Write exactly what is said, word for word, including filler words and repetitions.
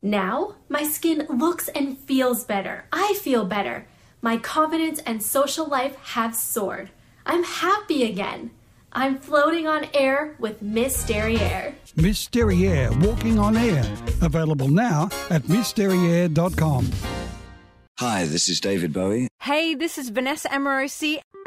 Now, my skin looks and feels better. I feel better. My confidence and social life have soared. I'm happy again. I'm floating on air with Miss Derriere. Miss Derriere, walking on air. Available now at miss derriere dot com. Hi, this is David Bowie. Hey, this is Vanessa Amorosi.